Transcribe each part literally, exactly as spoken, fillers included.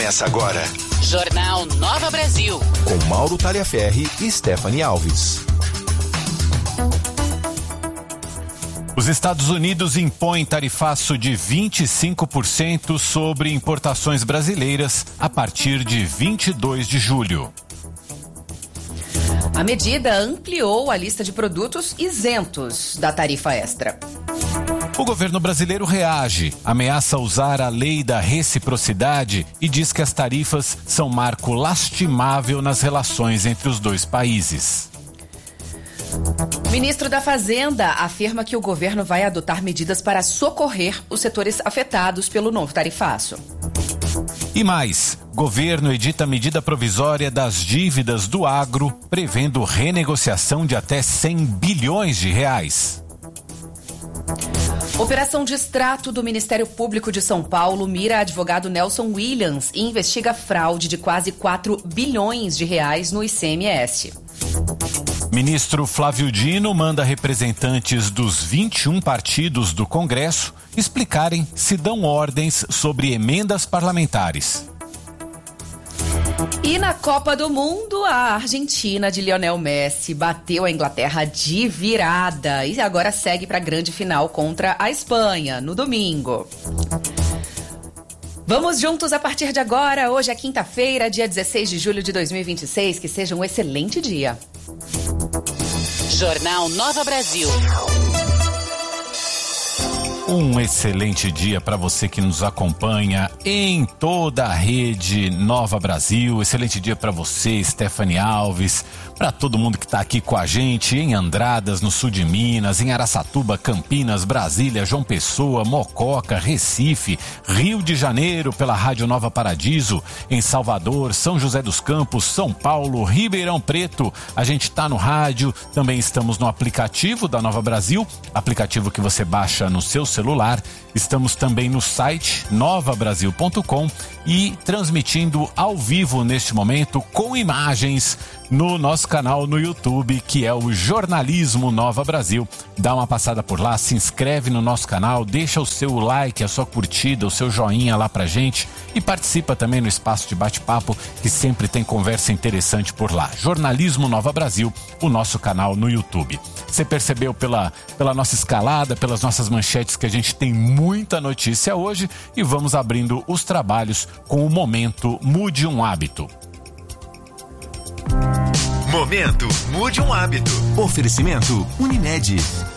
Começa agora. Jornal Nova Brasil. Com Mauro Taliaferri e Stephanie Alves. Os Estados Unidos impõem tarifaço de vinte e cinco por cento sobre importações brasileiras a partir de vinte e dois de julho. A medida ampliou a lista de produtos isentos da tarifa extra. O governo brasileiro reage, ameaça usar a lei da reciprocidade e diz que as tarifas são marco lastimável nas relações entre os dois países. O ministro da Fazenda afirma que o governo vai adotar medidas para socorrer os setores afetados pelo novo tarifaço. E mais, governo edita medida provisória das dívidas do agro, prevendo renegociação de até cem bilhões de reais. Operação de extrato do Ministério Público de São Paulo mira advogado Nelson Williams e investiga fraude de quase quatro bilhões de reais no I C M S. Ministro Flávio Dino manda representantes dos vinte e um partidos do Congresso explicarem se dão ordens sobre emendas parlamentares. E na Copa do Mundo, a Argentina de Lionel Messi bateu a Inglaterra de virada e agora segue para a grande final contra a Espanha, no domingo. Vamos juntos a partir de agora. Hoje é quinta-feira, dia dezesseis de julho de dois mil e vinte e seis. Que seja um excelente dia. Jornal Nova Brasil. Um excelente dia para você que nos acompanha em toda a rede Nova Brasil. Excelente dia para você, Stephanie Alves, para todo mundo que está aqui com a gente em Andradas, no sul de Minas, em Araçatuba, Campinas, Brasília, João Pessoa, Mococa, Recife, Rio de Janeiro, pela Rádio Nova Paradiso, em Salvador, São José dos Campos, São Paulo, Ribeirão Preto. A gente está no rádio, também estamos no aplicativo da Nova Brasil, aplicativo que você baixa no seu celular. celular. Estamos também no site nova brasil ponto com e transmitindo ao vivo neste momento com imagens no nosso canal no YouTube, que é o Jornalismo Nova Brasil. Dá uma passada por lá, se inscreve no nosso canal, deixa o seu like, a sua curtida, o seu joinha lá pra gente e participa também no espaço de bate-papo, que sempre tem conversa interessante por lá. Jornalismo Nova Brasil, o nosso canal no YouTube. Você percebeu pela, pela nossa escalada, pelas nossas manchetes, que a gente tem muita notícia hoje e vamos abrindo os trabalhos com o momento Mude um Hábito. Momento Mude um Hábito. Oferecimento Unimed.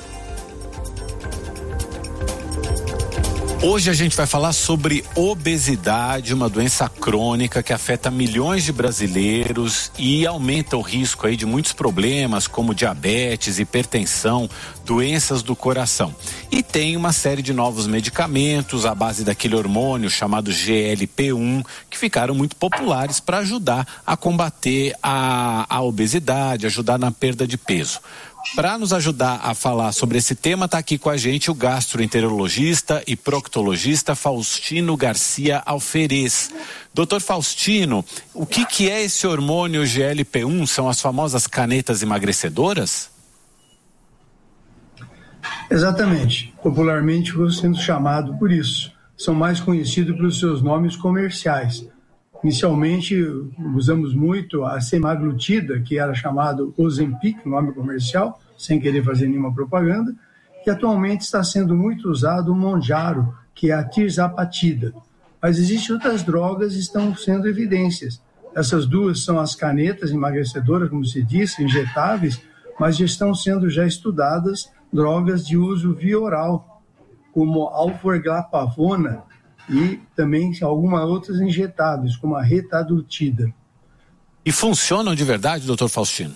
Hoje a gente vai falar sobre obesidade, uma doença crônica que afeta milhões de brasileiros e aumenta o risco aí de muitos problemas como diabetes, hipertensão, doenças do coração. E tem uma série de novos medicamentos à base daquele hormônio chamado G L P um que ficaram muito populares para ajudar a combater a, a obesidade, ajudar na perda de peso. Para nos ajudar a falar sobre esse tema, está aqui com a gente o gastroenterologista e proctologista Faustino Garcia Alferez. Doutor Faustino, o que, que é esse hormônio G L P um? São as famosas canetas emagrecedoras? Exatamente. Popularmente sendo chamado por isso. São mais conhecidos pelos seus nomes comerciais. Inicialmente, usamos muito a semaglutida, que era chamado Ozempic, nome comercial, sem querer fazer nenhuma propaganda, e atualmente está sendo muito usado o Mounjaro, que é a tirzapatida. Mas existem outras drogas que estão sendo evidências. Essas duas são as canetas emagrecedoras, como se disse, injetáveis, mas já estão sendo já estudadas drogas de uso via oral, como a alforglapavona, e também algumas outras injetáveis, como a retadutida. E funcionam de verdade, doutor Faustino?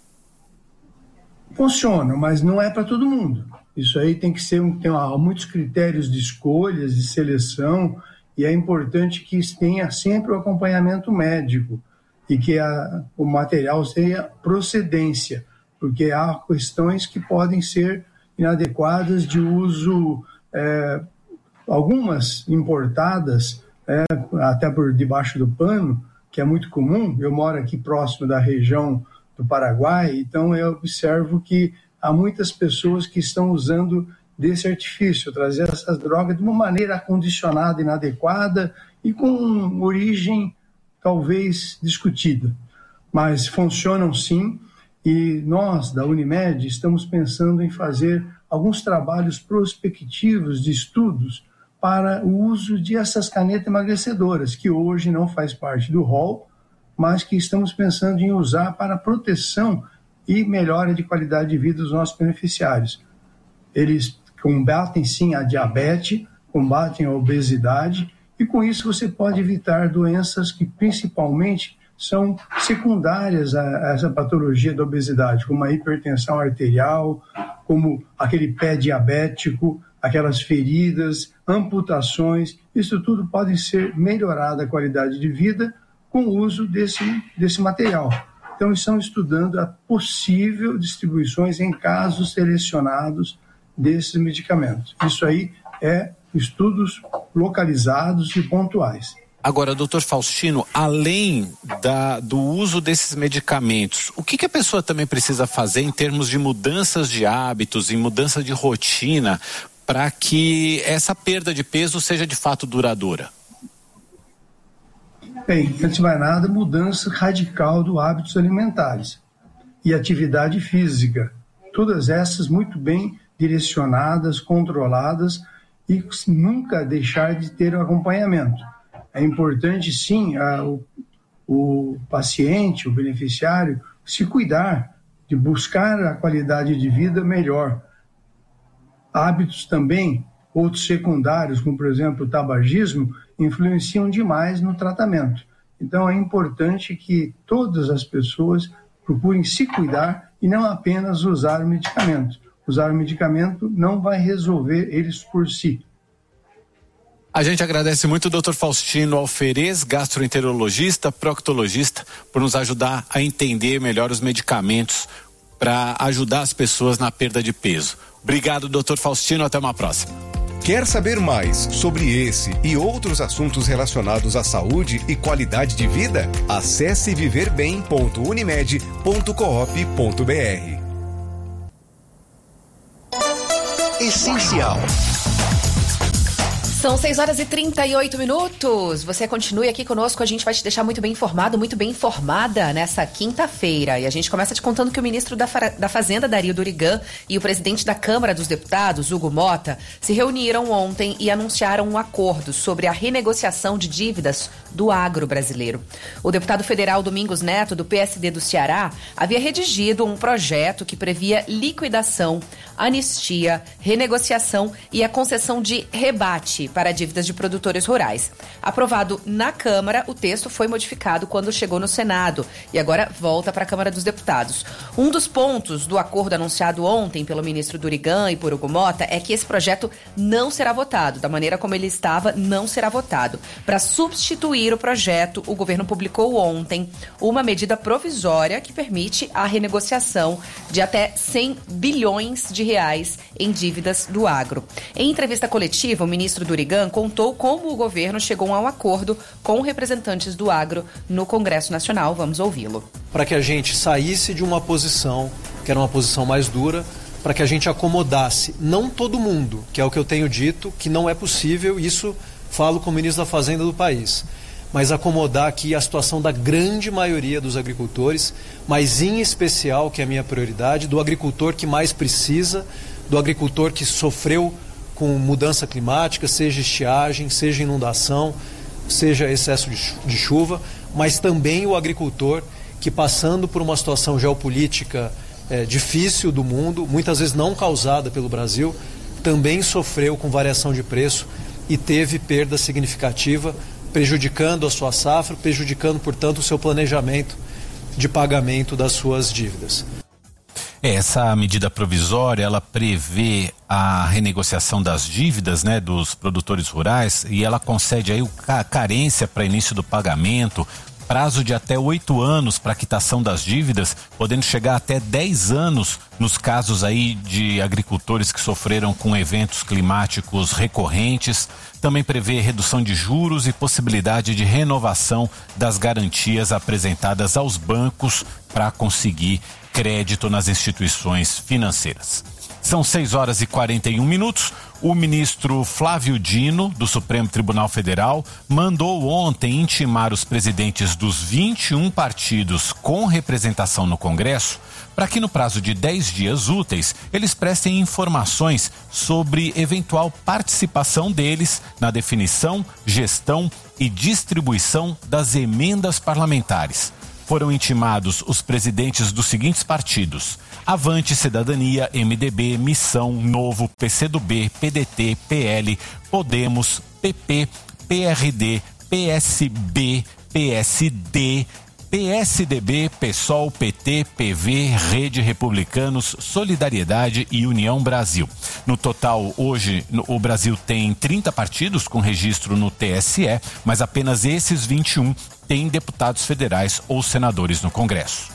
Funcionam, mas não é para todo mundo. Isso aí tem que ser, tem há muitos critérios de escolhas, de seleção, e é importante que tenha sempre o acompanhamento médico e que a, o material seja procedência, porque há questões que podem ser inadequadas de uso. É, Algumas importadas, é, até por debaixo do pano, que é muito comum. Eu moro aqui próximo da região do Paraguai, então eu observo que há muitas pessoas que estão usando desse artifício, trazer essas drogas de uma maneira acondicionada, inadequada e com origem talvez discutida. Mas funcionam sim, e nós da Unimed estamos pensando em fazer alguns trabalhos prospectivos de estudos para o uso de essas canetas emagrecedoras, que hoje não faz parte do rol, mas que estamos pensando em usar para proteção e melhora de qualidade de vida dos nossos beneficiários. Eles combatem sim a diabetes, combatem a obesidade, e com isso você pode evitar doenças que principalmente são secundárias a essa patologia da obesidade, como a hipertensão arterial, como aquele pé diabético, aquelas feridas, amputações. Isso tudo pode ser melhorada a qualidade de vida com o uso desse, desse material. Então, estamos estudando a possível distribuições em casos selecionados desses medicamentos. Isso aí é estudos localizados e pontuais. Agora, doutor Faustino, além da, do uso desses medicamentos, o que, que a pessoa também precisa fazer em termos de mudanças de hábitos, em mudança de rotina, para que essa perda de peso seja de fato duradoura? Bem, antes de mais nada, mudança radical dos hábitos alimentares e atividade física. Todas essas muito bem direcionadas, controladas e nunca deixar de ter um acompanhamento. É importante, sim, a, o, o paciente, o beneficiário, se cuidar, de buscar a qualidade de vida melhor. Hábitos também, outros secundários, como, por exemplo, o tabagismo, influenciam demais no tratamento. Então, é importante que todas as pessoas procurem se cuidar e não apenas usar o medicamento. Usar o medicamento não vai resolver eles por si. A gente agradece muito o doutor Faustino Alferez, gastroenterologista, proctologista, por nos ajudar a entender melhor os medicamentos para ajudar as pessoas na perda de peso. Obrigado, doutor Faustino, até uma próxima. Quer saber mais sobre esse e outros assuntos relacionados à saúde e qualidade de vida? Acesse viver bem ponto unimed ponto coop ponto br. Essencial. São seis horas e trinta e oito minutos. Você continue aqui conosco, a gente vai te deixar muito bem informado, muito bem informada nessa quinta-feira. E a gente começa te contando que o ministro da, da Fazenda, Dario Durigan, e o presidente da Câmara dos Deputados, Hugo Mota, se reuniram ontem e anunciaram um acordo sobre a renegociação de dívidas do agro brasileiro. O deputado federal Domingos Neto, do P S D do Ceará, havia redigido um projeto que previa liquidação, anistia, renegociação e a concessão de rebate para dívidas de produtores rurais. Aprovado na Câmara, o texto foi modificado quando chegou no Senado e agora volta para a Câmara dos Deputados. Um dos pontos do acordo anunciado ontem pelo ministro Durigan e por Hugo Mota é que esse projeto não será votado. Da maneira como ele estava, não será votado. Para substituir o projeto, o governo publicou ontem uma medida provisória que permite a renegociação de até cem bilhões de reais em dívidas do agro. Em entrevista coletiva, o ministro Durigan contou como o governo chegou a um acordo com representantes do agro no Congresso Nacional. Vamos ouvi-lo. Para que a gente saísse de uma posição, que era uma posição mais dura, para que a gente acomodasse, não todo mundo, que é o que eu tenho dito, que não é possível, isso falo com o ministro da Fazenda do país, mas acomodar aqui a situação da grande maioria dos agricultores, mas em especial, que é a minha prioridade, do agricultor que mais precisa, do agricultor que sofreu com mudança climática, seja estiagem, seja inundação, seja excesso de chuva, mas também o agricultor que, passando por uma situação geopolítica é, difícil do mundo, muitas vezes não causada pelo Brasil, também sofreu com variação de preço e teve perda significativa, prejudicando a sua safra, prejudicando, portanto, o seu planejamento de pagamento das suas dívidas. Essa medida provisória, ela prevê a renegociação das dívidas, né, dos produtores rurais, e ela concede aí a carência para início do pagamento, prazo de até oito anos para quitação das dívidas, podendo chegar até dez anos nos casos aí de agricultores que sofreram com eventos climáticos recorrentes. Também prevê redução de juros e possibilidade de renovação das garantias apresentadas aos bancos para conseguir crédito nas instituições financeiras. São seis horas e quarenta e um minutos. O ministro Flávio Dino, do Supremo Tribunal Federal, mandou ontem intimar os presidentes dos vinte e um partidos com representação no Congresso para que no prazo de dez dias úteis eles prestem informações sobre eventual participação deles na definição, gestão e distribuição das emendas parlamentares. Foram intimados os presidentes dos seguintes partidos: Avante, Cidadania, M D B, Missão, Novo, PCdoB, P D T, P L, Podemos, P P, P R D, P S B, P S D, P S D B, PSOL, P T, P V, Rede, Republicanos, Solidariedade e União Brasil. No total, hoje, o Brasil tem trinta partidos com registro no T S E, mas apenas esses vinte e um têm deputados federais ou senadores no Congresso.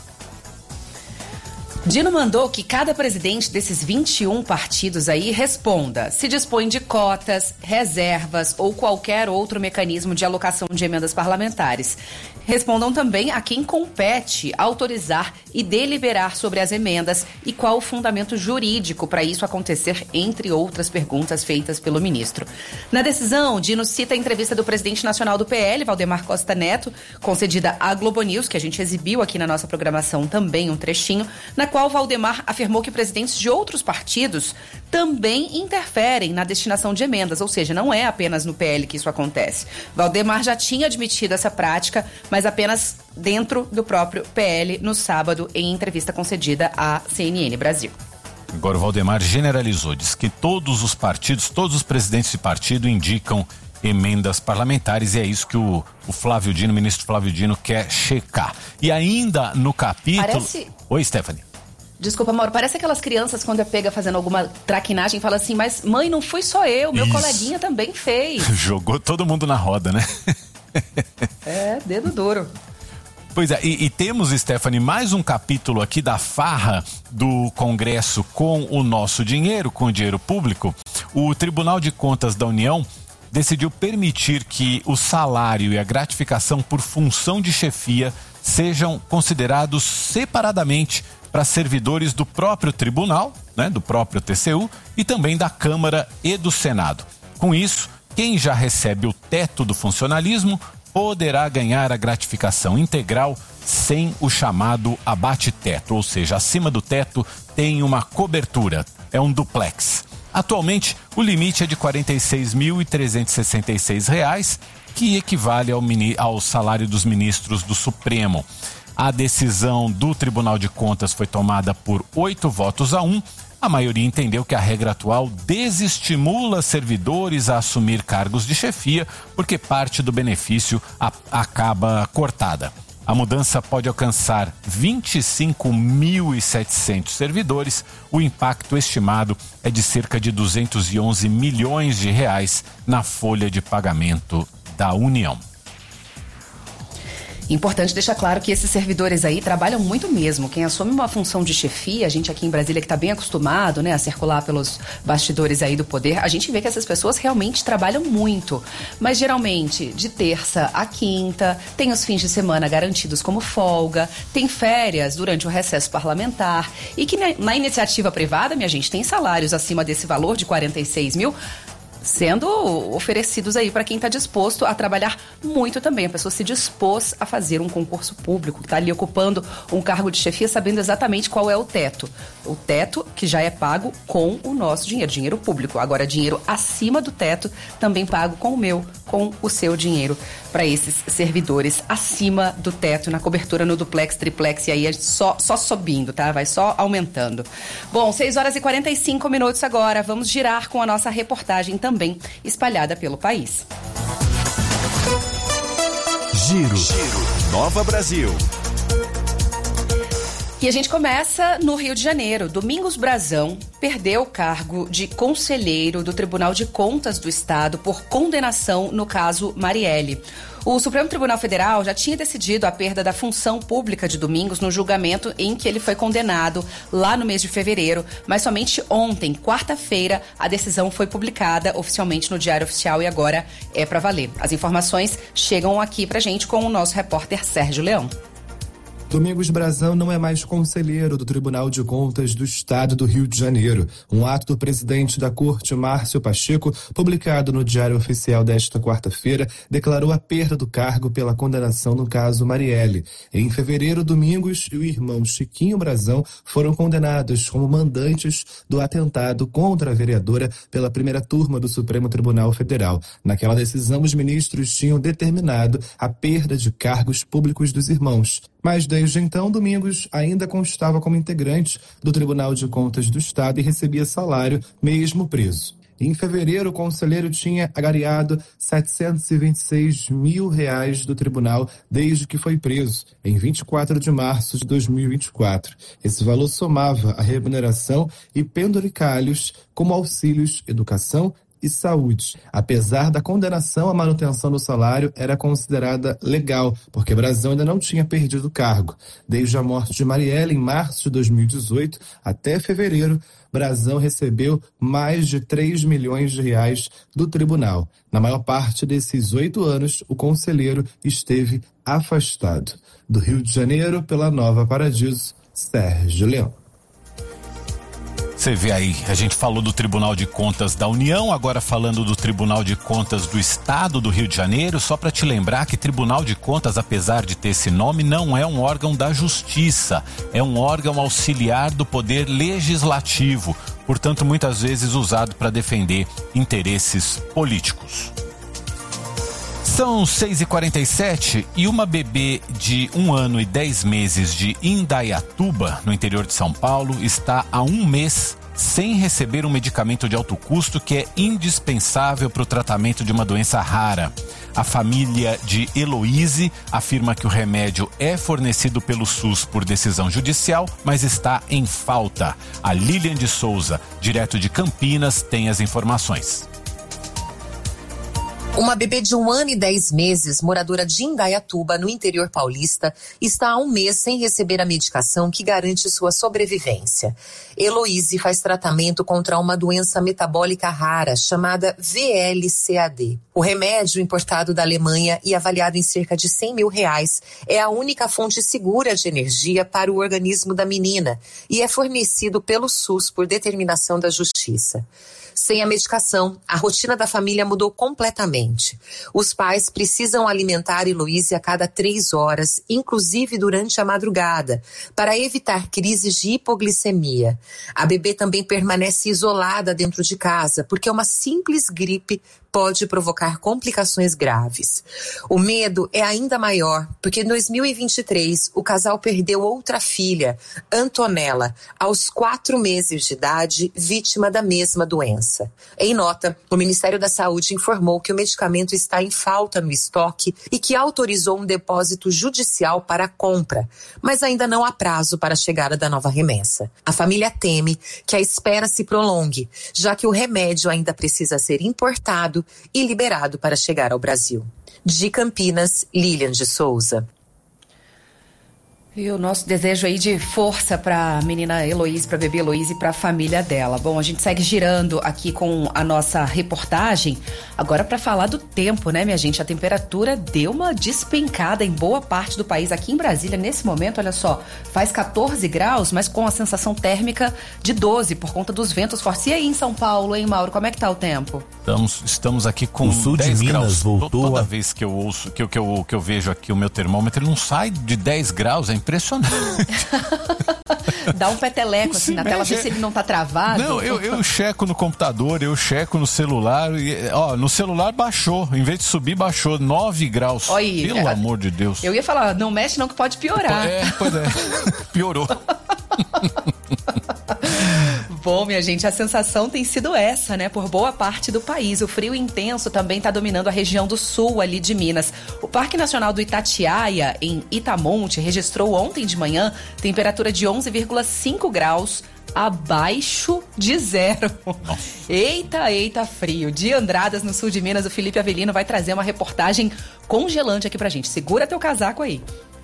Dino mandou que cada presidente desses vinte e um partidos aí responda se dispõe de cotas, reservas ou qualquer outro mecanismo de alocação de emendas parlamentares. Respondam também a quem compete autorizar e deliberar sobre as emendas e qual o fundamento jurídico para isso acontecer, entre outras perguntas feitas pelo ministro. Na decisão, Dino cita a entrevista do presidente nacional do P L, Valdemar Costa Neto, concedida à Globo News, que a gente exibiu aqui na nossa programação também um trechinho, na qual Valdemar afirmou que presidentes de outros partidos também interferem na destinação de emendas, ou seja, não é apenas no P L que isso acontece. Valdemar já tinha admitido essa prática, mas apenas dentro do próprio P L no sábado, em entrevista concedida à C N N Brasil. Agora o Valdemar generalizou, diz que todos os partidos, todos os presidentes de partido indicam emendas parlamentares e é isso que o, o Flávio Dino, o ministro Flávio Dino, quer checar. E ainda no capítulo... Parece... Oi, Stephanie. Desculpa, Mauro, parece aquelas crianças quando é pega fazendo alguma traquinagem e fala assim, mas mãe, não fui só eu, meu Isso. coleguinha também fez. Jogou todo mundo na roda, né? É, dedo duro. Pois é, e, e temos, Stephanie, mais um capítulo aqui da farra do Congresso com o nosso dinheiro, com o dinheiro público. O Tribunal de Contas da União decidiu permitir que o salário e a gratificação por função de chefia sejam considerados separadamente para servidores do próprio tribunal, né, do próprio T C U e também da Câmara e do Senado. Com isso, quem já recebe o teto do funcionalismo poderá ganhar a gratificação integral sem o chamado abate-teto, ou seja, acima do teto tem uma cobertura, é um duplex. Atualmente, o limite é de quarenta e seis mil trezentos e sessenta e seis reais, que equivale ao, mini, ao salário dos ministros do Supremo. A decisão do Tribunal de Contas foi tomada por oito votos a um. A maioria entendeu que a regra atual desestimula servidores a assumir cargos de chefia, porque parte do benefício a, acaba cortada. A mudança pode alcançar vinte e cinco mil e setecentos servidores. O impacto estimado é de cerca de duzentos e onze milhões de reais na folha de pagamento da União. Importante deixar claro que esses servidores aí trabalham muito mesmo. Quem assume uma função de chefia, a gente aqui em Brasília que está bem acostumado, né, a circular pelos bastidores aí do poder, a gente vê que essas pessoas realmente trabalham muito. Mas geralmente de terça a quinta, tem os fins de semana garantidos como folga, tem férias durante o recesso parlamentar e que na iniciativa privada, minha gente, tem salários acima desse valor de quarenta e seis mil, sendo oferecidos aí para quem está disposto a trabalhar muito também. A pessoa se dispôs a fazer um concurso público, está ali ocupando um cargo de chefia sabendo exatamente qual é o teto. O teto que já é pago com o nosso dinheiro, dinheiro público. Agora, dinheiro acima do teto também pago com o meu, com o seu dinheiro para esses servidores acima do teto, na cobertura no duplex, triplex, e aí é só, só subindo, tá? Vai só aumentando. Bom, seis horas e quarenta e cinco minutos agora. Vamos girar com a nossa reportagem também espalhada pelo país. Giro. Giro. Nova Brasil. E a gente começa no Rio de Janeiro. Domingos Brazão perdeu o cargo de conselheiro do Tribunal de Contas do Estado por condenação no caso Marielle. O Supremo Tribunal Federal já tinha decidido a perda da função pública de Domingos no julgamento em que ele foi condenado lá no mês de fevereiro, mas somente ontem, quarta-feira, a decisão foi publicada oficialmente no Diário Oficial e agora é para valer. As informações chegam aqui pra gente com o nosso repórter Sérgio Leão. Domingos Brazão não é mais conselheiro do Tribunal de Contas do Estado do Rio de Janeiro. Um ato do presidente da Corte, Márcio Pacheco, publicado no Diário Oficial desta quarta-feira, declarou a perda do cargo pela condenação no caso Marielle. Em fevereiro, Domingos e o irmão Chiquinho Brazão foram condenados como mandantes do atentado contra a vereadora pela primeira turma do Supremo Tribunal Federal. Naquela decisão, os ministros tinham determinado a perda de cargos públicos dos irmãos. Mas desde então, Domingos ainda constava como integrante do Tribunal de Contas do Estado e recebia salário mesmo preso. Em fevereiro, o conselheiro tinha agariado setecentos e vinte e seis mil reais do tribunal desde que foi preso, em vinte e quatro de março de dois mil e vinte e quatro. Esse valor somava a remuneração e penduricalhos como auxílios, educação e saúde. Apesar da condenação, a manutenção do salário era considerada legal, porque Brazão ainda não tinha perdido o cargo. Desde a morte de Marielle, em março de dois mil e dezoito, até fevereiro, Brazão recebeu mais de três milhões de reais do tribunal. Na maior parte desses oito anos, o conselheiro esteve afastado. Do Rio de Janeiro, pela Nova Paradiso, Sérgio Leão. Você vê aí, a gente falou do Tribunal de Contas da União, agora falando do Tribunal de Contas do Estado do Rio de Janeiro, só para te lembrar que Tribunal de Contas, apesar de ter esse nome, não é um órgão da Justiça, é um órgão auxiliar do Poder Legislativo, portanto, muitas vezes usado para defender interesses políticos. São seis e quarenta e sete e uma bebê de um ano e dez meses de Indaiatuba, no interior de São Paulo, está há um mês sem receber um medicamento de alto custo que é indispensável para o tratamento de uma doença rara. A família de Heloíse afirma que o remédio é fornecido pelo SUS por decisão judicial, mas está em falta. A Lilian de Souza, direto de Campinas, tem as informações. Uma bebê de um ano e dez meses, moradora de Indaiatuba, no interior paulista, está há um mês sem receber a medicação que garante sua sobrevivência. Heloíse faz tratamento contra uma doença metabólica rara, chamada V L C A D. O remédio, importado da Alemanha e avaliado em cerca de cem mil reais, é a única fonte segura de energia para o organismo da menina e é fornecido pelo SUS por determinação da Justiça. Sem a medicação, a rotina da família mudou completamente. Os pais precisam alimentar Heloíse a cada três horas, inclusive durante a madrugada, para evitar crises de hipoglicemia. A bebê também permanece isolada dentro de casa, porque uma simples gripe pode provocar complicações graves. O medo é ainda maior, porque em dois mil e vinte e três o casal perdeu outra filha, Antonella, aos quatro meses de idade, vítima da mesma doença. Em nota, o Ministério da Saúde informou que o medicamento está em falta no estoque e que autorizou um depósito judicial para a compra, mas ainda não há prazo para a chegada da nova remessa. A família teme que a espera se prolongue, já que o remédio ainda precisa ser importado e liberado para chegar ao Brasil. De Campinas, Lilian de Souza. E o nosso desejo aí de força para a menina Heloíse, para a bebê Heloíse e para a família dela. Bom, a gente segue girando aqui com a nossa reportagem. Agora para falar do tempo, né, minha gente? A temperatura deu uma despencada em boa parte do país. Aqui em Brasília, nesse momento, olha só, faz catorze graus, mas com a sensação térmica de doze por conta dos ventos fortes. E aí em São Paulo, hein, Mauro? Como é que tá o tempo? Estamos, estamos aqui com o sul de dez Minas graus. Voltou Toda a... vez que eu ouço, que eu, que, eu, que eu vejo aqui o meu termômetro, ele não sai de dez graus, é impressionante. Dá um peteleco assim na tela, ver se ele não tá travado. Não, eu, eu checo no computador, eu checo no celular. E, ó, no celular baixou, em vez de subir, baixou nove graus. Oi, Pelo é, amor de Deus. Eu ia falar, não mexe não que pode piorar. É, pois é, piorou. Bom, minha gente, a sensação tem sido essa, né? Por boa parte do país. O frio intenso também está dominando a região do sul ali de Minas. O Parque Nacional do Itatiaia, em Itamonte, registrou ontem de manhã temperatura de onze vírgula cinco graus, abaixo de zero. Nossa. Eita, eita, frio. De Andradas, no sul de Minas, o Felipe Avelino vai trazer uma reportagem congelante aqui pra gente. Segura teu casaco aí.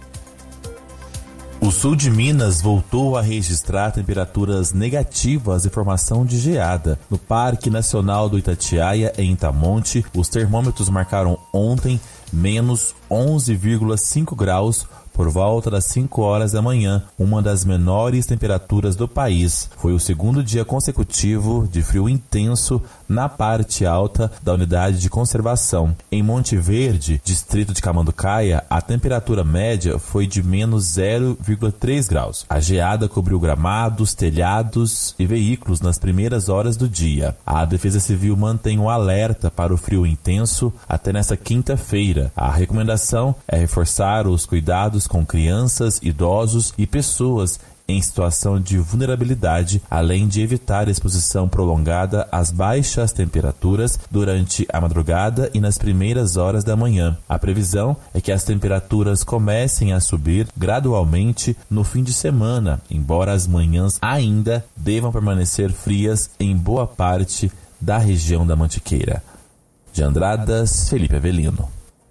O sul de Minas voltou a registrar temperaturas negativas e formação de geada. No Parque Nacional do Itatiaia, em Itamonte, os termômetros marcaram ontem menos onze vírgula cinco graus, por volta das cinco horas da manhã, uma das menores temperaturas do país. Foi o segundo dia consecutivo de frio intenso na parte alta da unidade de conservação. Em Monte Verde, distrito de Camanducaia, a temperatura média foi de menos zero vírgula três graus. A geada cobriu gramados, telhados e veículos nas primeiras horas do dia. A Defesa Civil mantém um alerta para o frio intenso até nesta quinta-feira. A recomendação é reforçar os cuidados com crianças, idosos e pessoas em situação de vulnerabilidade, além de evitar exposição prolongada às baixas temperaturas durante a madrugada e nas primeiras horas da manhã. A previsão é que as temperaturas comecem a subir gradualmente no fim de semana, embora as manhãs ainda devam permanecer frias em boa parte da região da Mantiqueira. De Andradas, Felipe Avelino.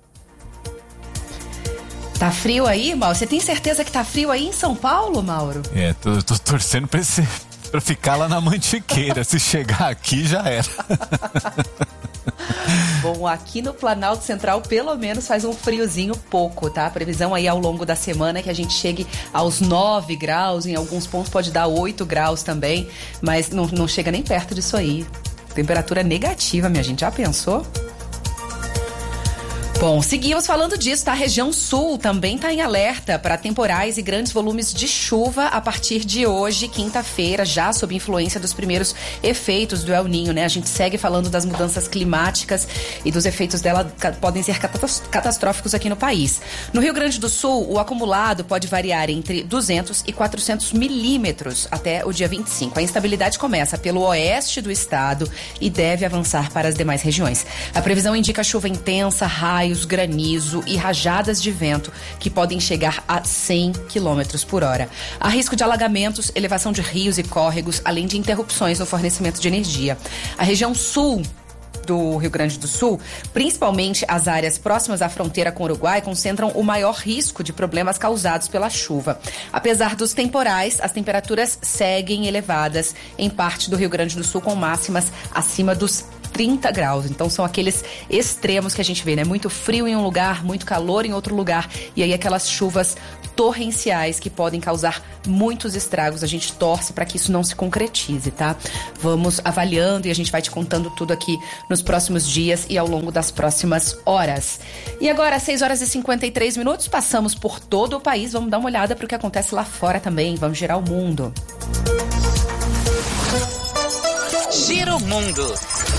Tá frio aí, Mauro? Você tem certeza que tá frio aí em São Paulo, Mauro? É, tô, tô torcendo pra, esse, pra ficar lá na Mantiqueira. Se chegar aqui, já era. Bom, aqui no Planalto Central, pelo menos, faz um friozinho pouco, tá? A previsão aí ao longo da semana é que a gente chegue aos nove graus, em alguns pontos pode dar oito graus também, mas não, não chega nem perto disso aí. Temperatura negativa, minha gente, já pensou? Bom, seguimos falando disso, tá? A região sul também tá em alerta para temporais e grandes volumes de chuva a partir de hoje, quinta-feira, já sob influência dos primeiros efeitos do El Niño, né? A gente segue falando das mudanças climáticas e dos efeitos dela podem ser catastróficos aqui no país. No Rio Grande do Sul, o acumulado pode variar entre duzentos e quatrocentos milímetros até o dia vinte e cinco. A instabilidade começa pelo oeste do estado e deve avançar para as demais regiões. A previsão indica chuva intensa, raios, granizo e rajadas de vento que podem chegar a cem quilômetros por hora. Há risco de alagamentos, elevação de rios e córregos, além de interrupções no fornecimento de energia. A região sul do Rio Grande do Sul, principalmente as áreas próximas à fronteira com o Uruguai, concentram o maior risco de problemas causados pela chuva. Apesar dos temporais, as temperaturas seguem elevadas em parte do Rio Grande do Sul, com máximas acima dos trinta graus, então são aqueles extremos que a gente vê, né? Muito frio em um lugar, muito calor em outro lugar, e aí aquelas chuvas torrenciais que podem causar muitos estragos. A gente torce para que isso não se concretize, tá? Vamos avaliando e a gente vai te contando tudo aqui nos próximos dias e ao longo das próximas horas. E agora, seis horas e cinquenta e três minutos, passamos por todo o país, vamos dar uma olhada para o que acontece lá fora também, vamos girar o mundo. Giro Mundo.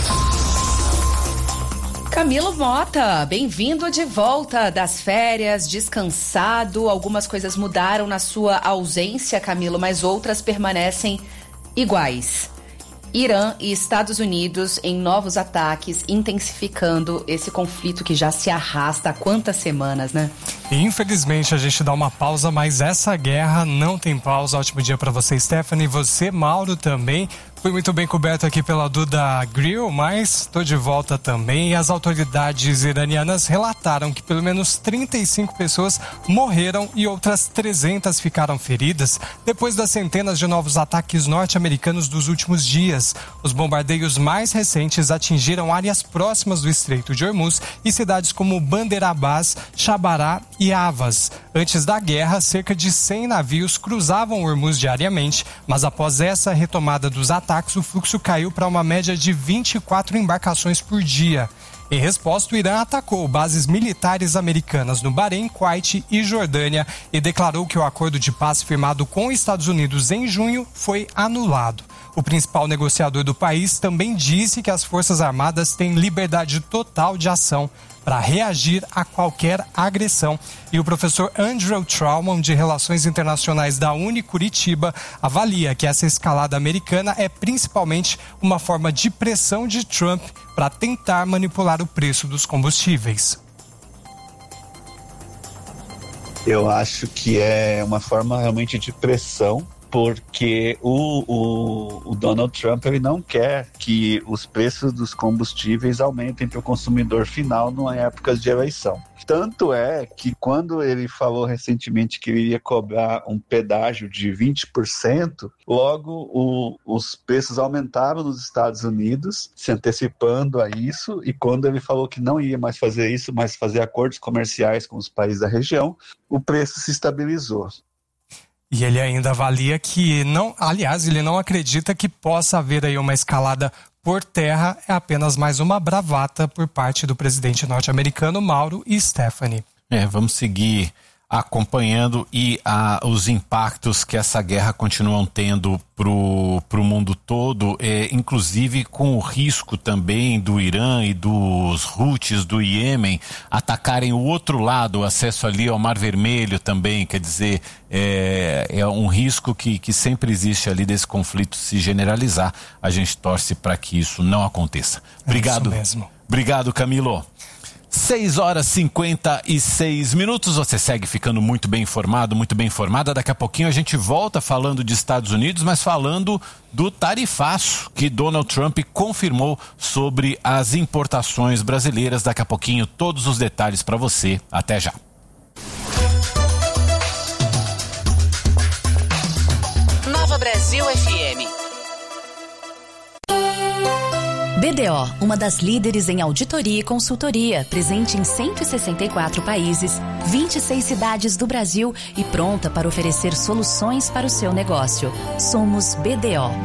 Camilo Mota, bem-vindo de volta das férias, descansado. Algumas coisas mudaram na sua ausência, Camilo, mas outras permanecem iguais. Irã e Estados Unidos em novos ataques, intensificando esse conflito que já se arrasta há quantas semanas, né? Infelizmente a gente dá uma pausa, mas essa guerra não tem pausa. Ótimo dia para você, Stephanie, você, Mauro, também. Fui muito bem coberto aqui pela Duda Grill, mas estou de volta também. E as autoridades iranianas relataram que pelo menos trinta e cinco pessoas morreram e outras trezentas ficaram feridas depois das centenas de novos ataques norte-americanos dos últimos dias. Os bombardeios mais recentes atingiram áreas próximas do Estreito de Hormuz e cidades como Bandar Abbas, Chabará e Havas. Antes da guerra, cerca de cem navios cruzavam o Hormuz diariamente, mas após essa retomada dos ataques, o fluxo caiu para uma média de vinte e quatro embarcações por dia. Em resposta, o Irã atacou bases militares americanas no Bahrein, Kuwait e Jordânia e declarou que o acordo de paz firmado com os Estados Unidos em junho foi anulado. O principal negociador do país também disse que as Forças Armadas têm liberdade total de ação para reagir a qualquer agressão. E o professor Andrew Trauman, de Relações Internacionais da Uni Curitiba, avalia que essa escalada americana é principalmente uma forma de pressão de Trump para tentar manipular o preço dos combustíveis. Eu acho que é uma forma realmente de pressão porque o, o, o Donald Trump ele não quer que os preços dos combustíveis aumentem para o consumidor final numa época de eleição. Tanto é que quando ele falou recentemente que ele iria cobrar um pedágio de vinte por cento, logo o, os preços aumentaram nos Estados Unidos, se antecipando a isso, e quando ele falou que não ia mais fazer isso, mas fazer acordos comerciais com os países da região, o preço se estabilizou. E ele ainda avalia que não, aliás, ele não acredita que possa haver aí uma escalada por terra, é apenas mais uma bravata por parte do presidente norte-americano Mauro e Stephanie. É, vamos seguir acompanhando e a, os impactos que essa guerra continuam tendo pro, pro mundo todo, é, inclusive com o risco também do Irã e dos Houthis do Iêmen atacarem o outro lado, o acesso ali ao Mar Vermelho também, quer dizer, é, é um risco que, que sempre existe ali desse conflito se generalizar. A gente torce para que isso não aconteça. Obrigado. É isso mesmo. Obrigado, Camilo. seis horas e cinquenta e seis minutos, você segue ficando muito bem informado, muito bem informada. Daqui a pouquinho a gente volta falando de Estados Unidos, mas falando do tarifaço que Donald Trump confirmou sobre as importações brasileiras. Daqui a pouquinho todos os detalhes para você. Até já. Nova Brasil F M. B D O, uma das líderes em auditoria e consultoria, presente em cento e sessenta e quatro países, vinte e seis cidades do Brasil e pronta para oferecer soluções para o seu negócio. Somos B D O.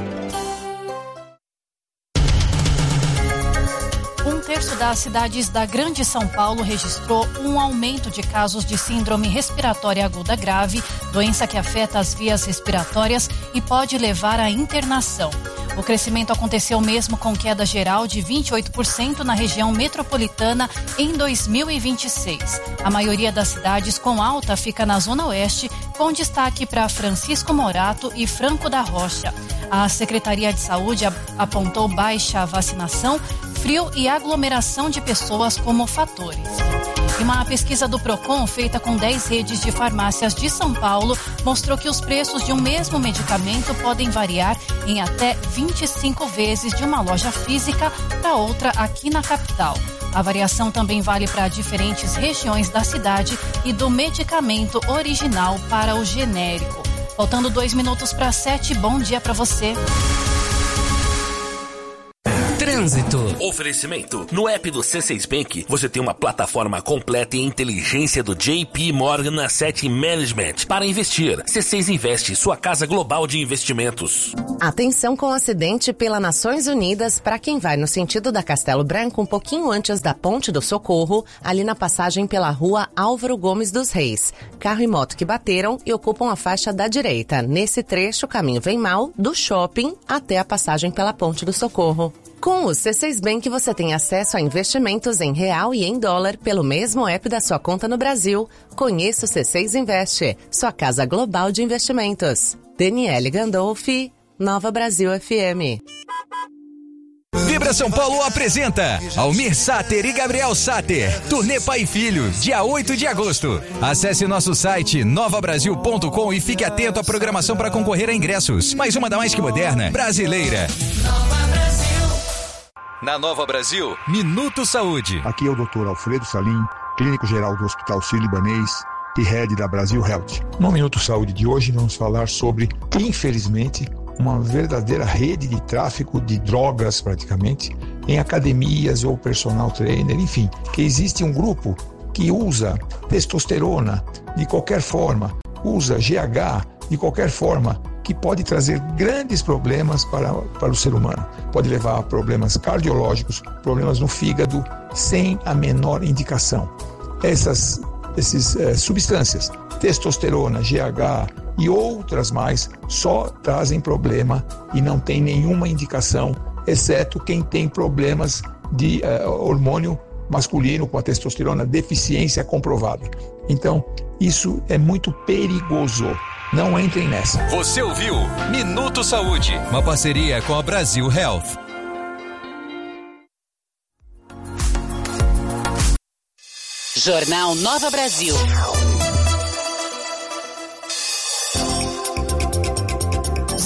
Um terço das cidades da Grande São Paulo registrou um aumento de casos de síndrome respiratória aguda grave, doença que afeta as vias respiratórias e pode levar à internação. O crescimento aconteceu mesmo com queda geral de vinte e oito por cento na região metropolitana em dois mil e vinte e seis. A maioria das cidades com alta fica na Zona Oeste, com destaque para Francisco Morato e Franco da Rocha. A Secretaria de Saúde apontou baixa vacinação, frio e aglomeração de pessoas como fatores. E uma pesquisa do Procon, feita com dez redes de farmácias de São Paulo, mostrou que os preços de um mesmo medicamento podem variar em até vinte e cinco vezes de uma loja física para outra aqui na capital. A variação também vale para diferentes regiões da cidade e do medicamento original para o genérico. Faltando dois minutos para sete, bom dia para você. Trânsito. Oferecimento. No app do C seis Bank, você tem uma plataforma completa e inteligência do J P Morgan Asset Management para investir. C seis Investe, sua casa global de investimentos. Atenção com acidente pela Nações Unidas para quem vai no sentido da Castelo Branco um pouquinho antes da Ponte do Socorro, ali na passagem pela rua Álvaro Gomes dos Reis. Carro e moto que bateram e ocupam a faixa da direita. Nesse trecho, o caminho vem mal, do shopping até a passagem pela Ponte do Socorro. Com o C seis Bank você tem acesso a investimentos em real e em dólar pelo mesmo app da sua conta no Brasil. Conheça o C seis Investe, sua casa global de investimentos. Daniele Gandolfi, Nova Brasil F M. Vibra São Paulo apresenta Almir Sater e Gabriel Sater, Turnê Pai e Filho, dia oito de agosto. Acesse nosso site nova brasil ponto com e fique atento à programação para concorrer a ingressos. Mais uma da mais que moderna, brasileira. Nova Brasil. Na Nova Brasil, Minuto Saúde. Aqui é o doutor Alfredo Salim, clínico geral do Hospital Sírio-Libanês e head da Brasil Health. No Minuto Saúde de hoje vamos falar sobre, infelizmente, uma verdadeira rede de tráfico de drogas, praticamente, em academias ou personal trainer, enfim, que existe um grupo que usa testosterona de qualquer forma, usa G H de qualquer forma, que pode trazer grandes problemas para, para o ser humano. Pode levar a problemas cardiológicos, problemas no fígado, sem a menor indicação. Essas essas, eh, substâncias, testosterona, G H e outras mais, só trazem problema e não tem nenhuma indicação, exceto quem tem problemas de eh, hormônio masculino com a testosterona, deficiência comprovada. Então, isso é muito perigoso. Não entrem nessa. Você ouviu Minuto Saúde, uma parceria com a Brasil Health. Jornal Nova Brasil.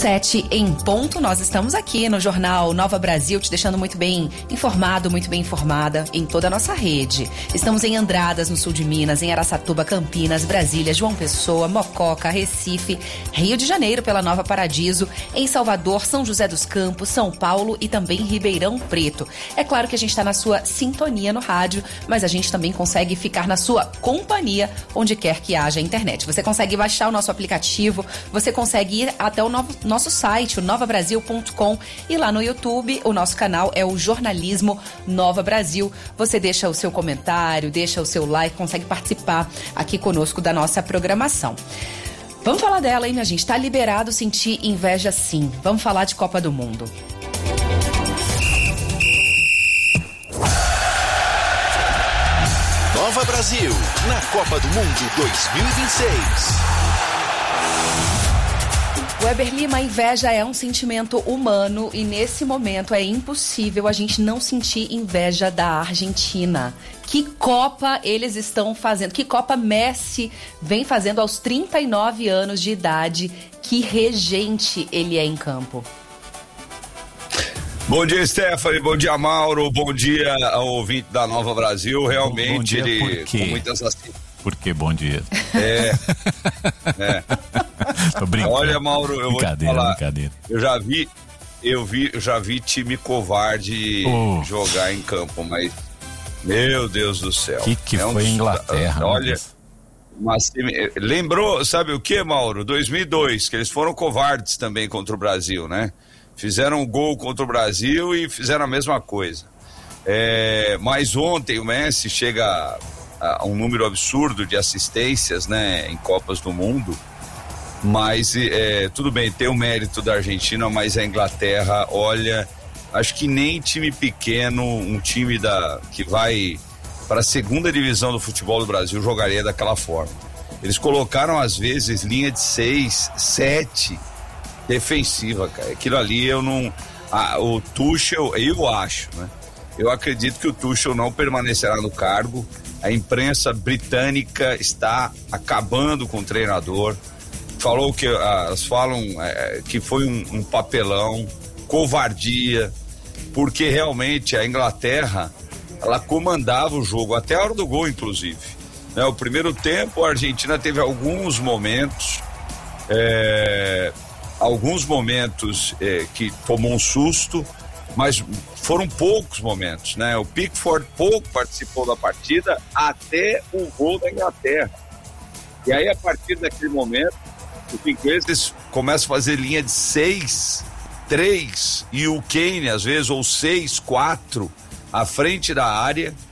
Sete em ponto, nós estamos aqui no Jornal Nova Brasil, te deixando muito bem informado, muito bem informada em toda a nossa rede. Estamos em Andradas, no sul de Minas, em Araçatuba, Campinas, Brasília, João Pessoa, Mococa, Recife, Rio de Janeiro pela Nova Paradiso, em Salvador, São José dos Campos, São Paulo e também Ribeirão Preto. É claro que a gente está na sua sintonia no rádio, mas a gente também consegue ficar na sua companhia onde quer que haja internet. Você consegue baixar o nosso aplicativo, você consegue ir até o novo nosso site, o nova brasil ponto com, e lá no YouTube o nosso canal é o Jornalismo Nova Brasil. Você deixa o seu comentário, deixa o seu like, consegue participar aqui conosco da nossa programação. Vamos falar dela, hein, minha gente? Tá liberado sentir inveja, sim. Vamos falar de Copa do Mundo. Nova Brasil, na Copa do Mundo dois mil e vinte e seis. Weber Lima, a inveja é um sentimento humano e nesse momento é impossível a gente não sentir inveja da Argentina. Que Copa eles estão fazendo, que Copa Messi vem fazendo aos trinta e nove anos de idade, que regente ele é em campo. Bom dia, Stephanie, bom dia, Mauro, bom dia ao ouvinte da Nova Brasil, realmente bom, bom dia, ele com muitas assistências. Por que bom dia? É, é. Tô brincando. Olha, Mauro, eu vou te falar, brincadeira. eu já vi, eu vi, eu já vi time covarde oh. jogar em campo, mas meu Deus do céu. Que que é um foi dos, Inglaterra? Olha, mas lembrou, sabe o que, Mauro? dois mil e dois, que eles foram covardes também contra o Brasil, né? Fizeram um gol contra o Brasil e fizeram a mesma coisa. É, mas ontem o Messi chega a, a um número absurdo de assistências, né, em Copas do Mundo. Mas é, tudo bem, tem o mérito da Argentina, mas a Inglaterra, olha, acho que nem time pequeno, um time da, que vai para a segunda divisão do futebol do Brasil jogaria daquela forma. Eles colocaram às vezes linha de seis, sete defensiva, cara. Aquilo ali eu não, a, o Tuchel, eu acho, né? Eu acredito que o Tuchel não permanecerá no cargo. A imprensa britânica está acabando com o treinador. Falou que, elas falam é, que foi um, um papelão, covardia, porque realmente a Inglaterra, ela comandava o jogo, até a hora do gol, inclusive. Né? O primeiro tempo, a Argentina teve alguns momentos, é, alguns momentos é, que tomou um susto, mas foram poucos momentos, né? O Pickford pouco participou da partida até o gol da Inglaterra. E aí, a partir daquele momento, os ingleses começam a fazer linha de seis, três e o Kane, às vezes, ou seis, quatro, à frente da área,